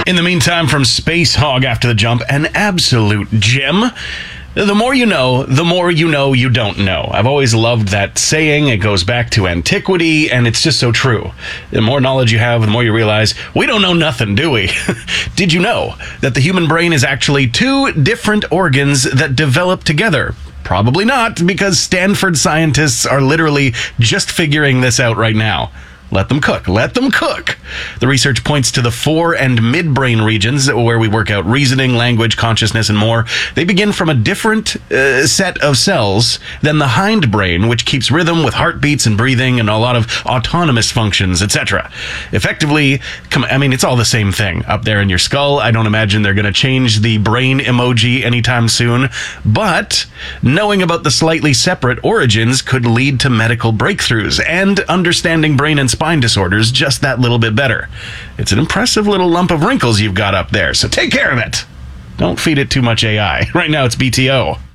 In the meantime, from Space Hog After the Jump, an absolute gem. The more you know you don't know. I've always loved that saying. It goes back to antiquity, and it's just so true. The more knowledge you have, the more you realize we don't know nothing, do we? Did you know that the human brain is actually two different organs that develop together? Probably not, because Stanford scientists are literally just figuring this out right now. Let them cook. Let them cook. The research points to the fore and midbrain regions where we work out reasoning, language, consciousness, and more. They begin from a different set of cells than the hindbrain, which keeps rhythm with heartbeats and breathing and a lot of autonomous functions, etc. Effectively, it's all the same thing up there in your skull. I don't imagine they're going to change the brain emoji anytime soon. But knowing about the slightly separate origins could lead to medical breakthroughs and understanding brain and spine disorders just that little bit better. It's an impressive little lump of wrinkles you've got up there, so take care of it. Don't feed it too much AI. Right now it's BTO.